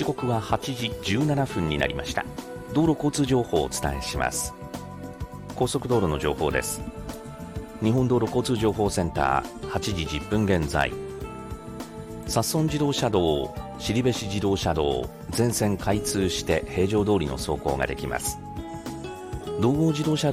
刻は8時17分になりました。道路交通情報をお伝えします。高速道路の情報です。日本道路交通情報センター、8時10分現在、札樽自動車道、後部市自動車道全線開通して平常通りの走行ができます。道央自動車